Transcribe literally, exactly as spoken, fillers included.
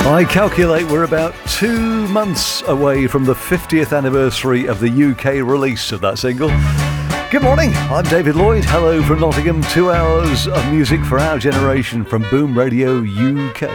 I calculate we're about two months away from the fiftieth anniversary of the U K release of that single. Good morning, I'm David Lloyd. Hello from Nottingham. Two hours of music for our generation from Boom Radio U K.